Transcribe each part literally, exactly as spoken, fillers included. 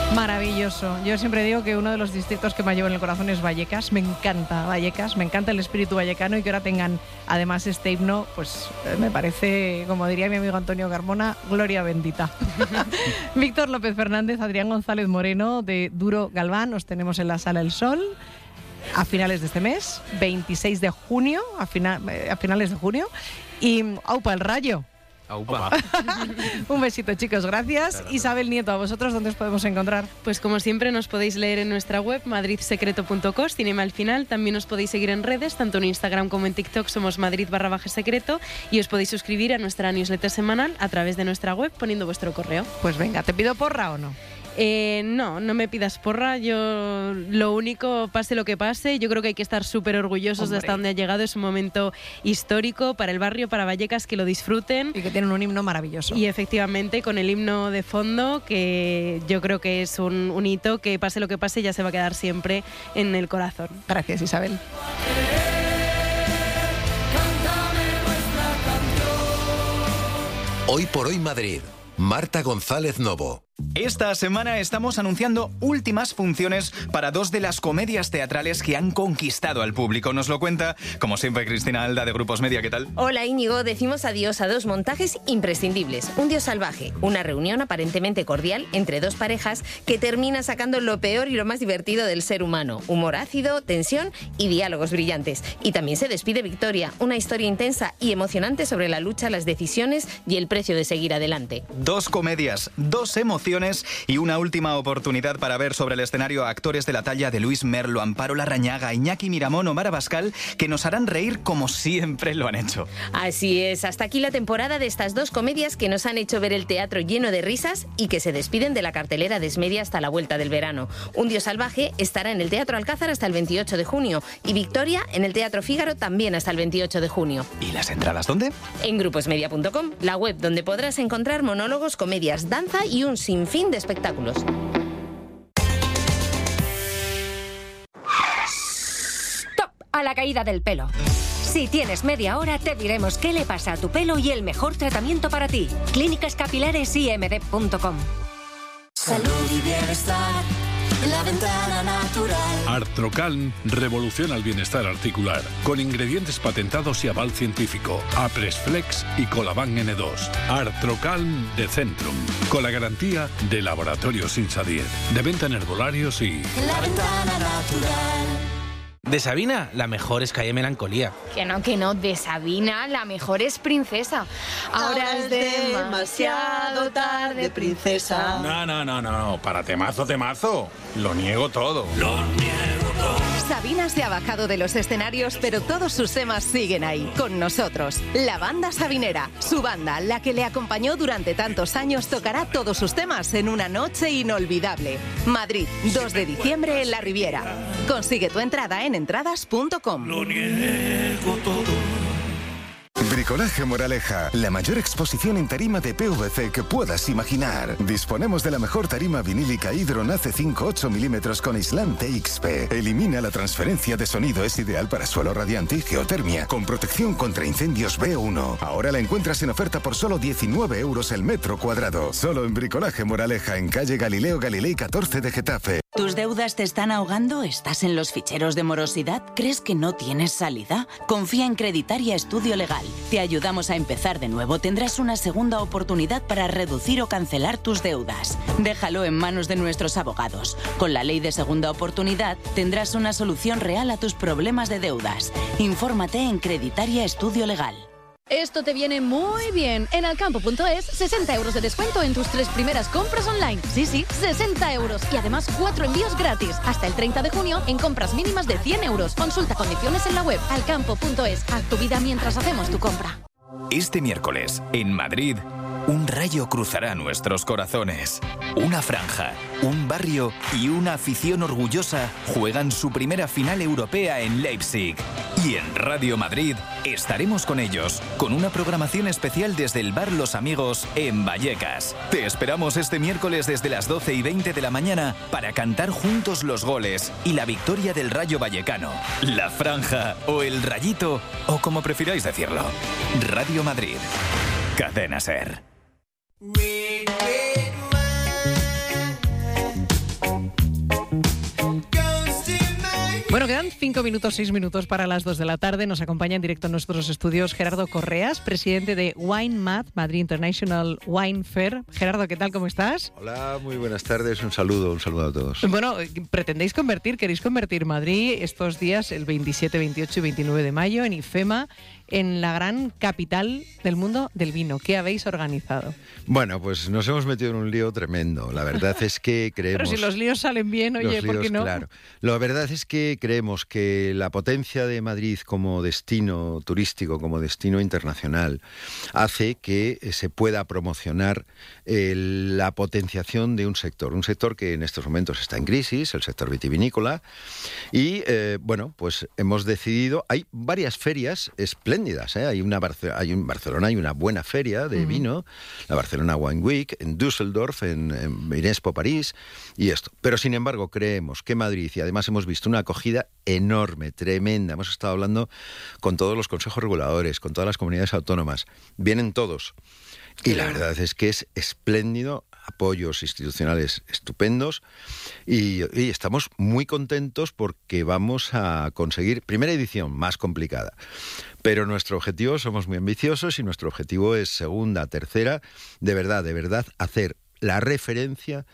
Maravilloso. Yo siempre digo que uno de los distritos que más llevo en el corazón es Vallecas. Me encanta Vallecas, me encanta el espíritu vallecano y que ahora tengan además este himno, pues me parece, como diría mi amigo Antonio Carmona, gloria bendita. Víctor López Fernández, Adrián González Moreno de Duro Galván, os tenemos en la Sala El Sol a finales de este mes, veintiséis de junio, a, final, a finales de junio, y aupa el Rayo. Aupa. Un besito, chicos, gracias. Isabel Nieto, a vosotros, ¿dónde os podemos encontrar? Pues como siempre nos podéis leer en nuestra web madrid secreto punto cos, Cinema al final. También os podéis seguir en redes, tanto en Instagram como en TikTok somos Madrid barra baja secreto, y os podéis suscribir a nuestra newsletter semanal a través de nuestra web poniendo vuestro correo. Pues venga, ¿te pido porra o no? Eh, no, no me pidas porra. Yo lo único, pase lo que pase, yo creo que hay que estar súper orgullosos Hombre. de hasta donde ha llegado. Es un momento histórico para el barrio, para Vallecas, que lo disfruten. Y que tienen un himno maravilloso. Y efectivamente, con el himno de fondo, que yo creo que es un, un hito que pase lo que pase ya se va a quedar siempre en el corazón. Gracias, Isabel. Hoy por hoy Madrid. Marta González Novo. Esta semana estamos anunciando últimas funciones para dos de las comedias teatrales que han conquistado al público. Nos lo cuenta, como siempre, Cristina Alda de Grupos Media. ¿Qué tal? Hola, Íñigo. Decimos adiós a dos montajes imprescindibles. Un Dios salvaje, una reunión aparentemente cordial entre dos parejas que termina sacando lo peor y lo más divertido del ser humano. Humor ácido, tensión y diálogos brillantes. Y también se despide Victoria, una historia intensa y emocionante sobre la lucha, las decisiones y el precio de seguir adelante. Dos comedias, dos emociones y una última oportunidad para ver sobre el escenario a actores de la talla de Luis Merlo, Amparo Larrañaga, Iñaki Miramón o Mara Bascal, que nos harán reír como siempre lo han hecho. Así es, hasta aquí la temporada de estas dos comedias que nos han hecho ver el teatro lleno de risas y que se despiden de la cartelera de Esmedia hasta la vuelta del verano. Un Dios salvaje estará en el Teatro Alcázar hasta el veintiocho de junio y Victoria en el Teatro Fígaro también hasta el veintiocho de junio. ¿Y las entradas dónde? En gruposmedia punto com, la web donde podrás encontrar monólogos, comedias, danza y un sinfín de espectáculos. Stop a la caída del pelo. Si tienes media hora, te diremos qué le pasa a tu pelo y el mejor tratamiento para ti. Clínicas Capilares I M D punto com. Salud y bienestar, la ventana natural. Artrocalm revoluciona el bienestar articular con ingredientes patentados y aval científico. Apresflex y Colaban N dos. Artrocalm de Centrum, con la garantía de Laboratorios Insadier. De venta en herbolarios y... La ventana natural. De Sabina, la mejor es Calle Melancolía. Que no, que no, de Sabina, la mejor es Princesa. Ahora, Ahora es demasiado tarde, princesa. No, no, no, no, para temazo, temazo. Lo niego todo. Lo niego todo. Sabina se ha bajado de los escenarios, pero todos sus temas siguen ahí, con nosotros. La banda sabinera, su banda, la que le acompañó durante tantos años, tocará todos sus temas en una noche inolvidable. Madrid, dos de diciembre en La Riviera. Consigue tu entrada en entradas punto com. Lo niego todo. Bricolaje Moraleja, la mayor exposición en tarima de P V C que puedas imaginar. Disponemos de la mejor tarima vinílica Hydron A C cinco ocho milímetros con aislante X P. Elimina la transferencia de sonido, es ideal para suelo radiante y geotermia, con protección contra incendios B uno. Ahora la encuentras en oferta por solo diecinueve euros el metro cuadrado. Solo en Bricolaje Moraleja, en calle Galileo Galilei catorce de Getafe. ¿Tus deudas te están ahogando? ¿Estás en los ficheros de morosidad? ¿Crees que no tienes salida? Confía en Creditaria Estudio Legal. Te ayudamos a empezar de nuevo. Tendrás una segunda oportunidad para reducir o cancelar tus deudas. Déjalo en manos de nuestros abogados. Con la ley de segunda oportunidad tendrás una solución real a tus problemas de deudas. Infórmate en Creditaria Estudio Legal. Esto te viene muy bien. En alcampo punto es, sesenta euros de descuento en tus tres primeras compras online. Sí, sí, sesenta euros. Y además cuatro envíos gratis. Hasta el treinta de junio en compras mínimas de cien euros. Consulta condiciones en la web alcampo punto es. Haz tu vida mientras hacemos tu compra. Este miércoles, en Madrid, un rayo cruzará nuestros corazones. Una franja, un barrio y una afición orgullosa juegan su primera final europea en Leipzig. Y en Radio Madrid estaremos con ellos, con una programación especial desde el bar Los Amigos en Vallecas. Te esperamos este miércoles desde las doce y veinte de la mañana para cantar juntos los goles y la victoria del Rayo Vallecano. La franja o el rayito, o como prefiráis decirlo. Radio Madrid. Cadena SER. Faltan cinco minutos, seis minutos para las dos de la tarde. Nos acompaña en directo en nuestros estudios Gerardo Correas, presidente de Wine Math, Madrid International Wine Fair. Gerardo, ¿qué tal? ¿Cómo estás? Hola, muy buenas tardes. Un saludo, un saludo a todos. Bueno, pretendéis convertir, queréis convertir Madrid estos días, el veintisiete, veintiocho y veintinueve de mayo, en IFEMA, en la gran capital del mundo del vino. ¿Qué habéis organizado? Bueno, pues nos hemos metido en un lío tremendo. La verdad es que creemos... Pero si los líos salen bien, oye, los ¿por qué líos, no? Claro. La verdad es que creemos que la potencia de Madrid como destino turístico, como destino internacional, hace que se pueda promocionar eh, la potenciación de un sector. Un sector que en estos momentos está en crisis, el sector vitivinícola. Y, eh, bueno, pues hemos decidido... Hay varias ferias esplendentes. ¿eh? Hay una Barce- hay en Barcelona hay una buena feria de uh-huh. vino, la Barcelona Wine Week, en Düsseldorf, en, en Expo París y esto. Pero sin embargo creemos que Madrid, y además hemos visto una acogida enorme, tremenda, hemos estado hablando con todos los consejos reguladores, con todas las comunidades autónomas, vienen todos. Y la verdad es que es espléndido, apoyos institucionales estupendos y, y estamos muy contentos porque vamos a conseguir, primera edición más complicada, pero nuestro objetivo, somos muy ambiciosos y nuestro objetivo es segunda, tercera, de verdad, de verdad, hacer la referencia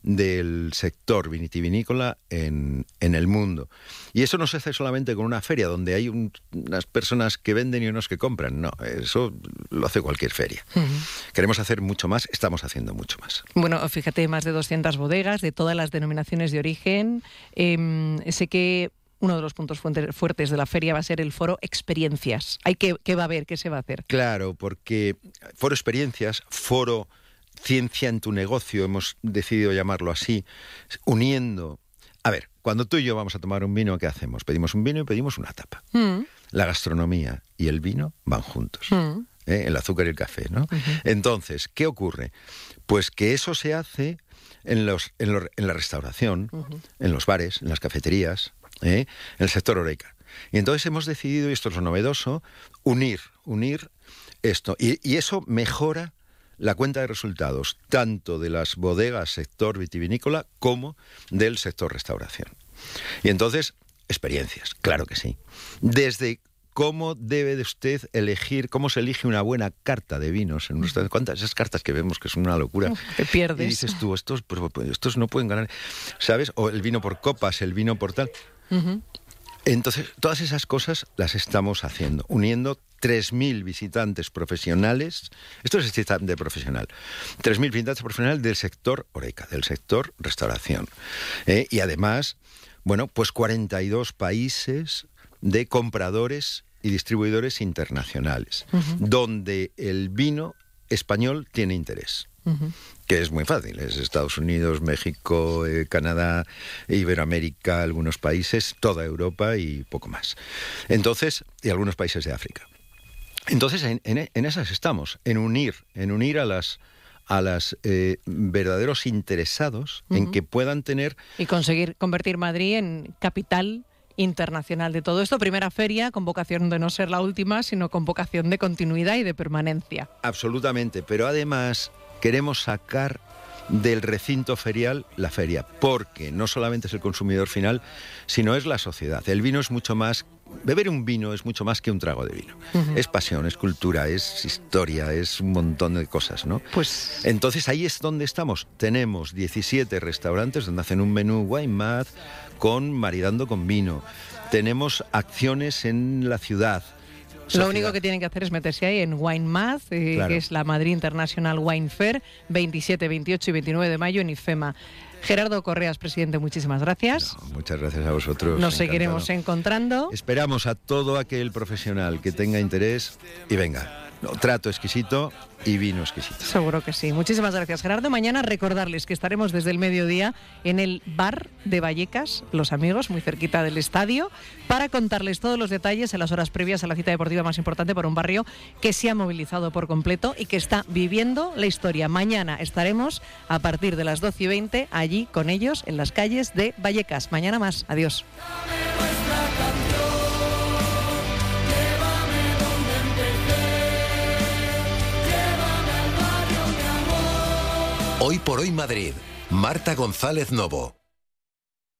del sector vitivinícola en, en el mundo. Y eso no se hace solamente con una feria donde hay un, unas personas que venden y unos que compran. No, eso lo hace cualquier feria. Uh-huh. Queremos hacer mucho más, estamos haciendo mucho más. Bueno, fíjate, más de doscientas bodegas de todas las denominaciones de origen. Eh, sé que uno de los puntos fuertes de la feria va a ser el foro experiencias. ¿Hay que, ¿Qué va a haber? ¿Qué se va a hacer? Claro, porque foro experiencias, foro ciencia en tu negocio, hemos decidido llamarlo así, uniendo... A ver, cuando tú y yo vamos a tomar un vino, ¿qué hacemos? Pedimos un vino y pedimos una tapa. Mm. La gastronomía y el vino van juntos. Mm. ¿Eh? El azúcar y el café, ¿no? Uh-huh. Entonces, ¿qué ocurre? Pues que eso se hace en, los, en, los, en la restauración, uh-huh. en los bares, en las cafeterías, ¿eh? en el sector horeca. Y entonces hemos decidido, y esto es lo novedoso, unir, unir esto. Y, y eso mejora la cuenta de resultados, tanto de las bodegas sector vitivinícola como del sector restauración. Y entonces, experiencias, claro que sí. Desde cómo debe de usted elegir, cómo se elige una buena carta de vinos. En nuestras, ¿cuántas? Esas cartas que vemos que son una locura. Te pierdes. Y dices tú, estos, pues, estos no pueden ganar, ¿sabes? O el vino por copas, el vino por tal. Uh-huh. Entonces, todas esas cosas las estamos haciendo, uniendo tres mil visitantes profesionales, esto es visitante profesional, tres mil visitantes profesionales del sector horeca, del sector restauración. ¿eh? Y además, bueno, pues cuarenta y dos países de compradores y distribuidores internacionales, uh-huh. donde el vino español tiene interés. Uh-huh. Que es muy fácil, es Estados Unidos, México, eh, Canadá, Iberoamérica, algunos países, toda Europa y poco más. Entonces, y algunos países de África. Entonces, en, en, en esas estamos, en unir, en unir a las a las eh, verdaderos interesados uh-huh. en que puedan tener... Y conseguir convertir Madrid en capital internacional de todo esto. Primera feria con vocación de no ser la última, sino con vocación de continuidad y de permanencia. Absolutamente, pero además queremos sacar del recinto ferial la feria, porque no solamente es el consumidor final, sino es la sociedad. El vino es mucho más... Beber un vino es mucho más que un trago de vino. Uh-huh. Es pasión, es cultura, es historia, es un montón de cosas, ¿no? Pues... Entonces ahí es donde estamos. Tenemos diecisiete restaurantes donde hacen un menú wine math con maridando con vino. Tenemos acciones en la ciudad. Sociedad. Lo único que tienen que hacer es meterse ahí en Wine Math, eh, claro. que es la Madrid International Wine Fair, veintisiete, veintiocho y veintinueve de mayo en IFEMA. Gerardo Correas, presidente, muchísimas gracias. No, muchas gracias a vosotros. Nos encantado. seguiremos encontrando. Esperamos a todo aquel profesional que tenga interés y venga. No, trato exquisito y vino exquisito. Seguro que sí. Muchísimas gracias, Gerardo. Mañana recordarles que estaremos desde el mediodía en el bar de Vallecas, Los Amigos, muy cerquita del estadio, para contarles todos los detalles en las horas previas a la cita deportiva más importante por un barrio que se ha movilizado por completo y que está viviendo la historia. Mañana estaremos a partir de las doce y veinte allí con ellos en las calles de Vallecas. Mañana más. Adiós. Hoy por hoy Madrid, Marta González Novo.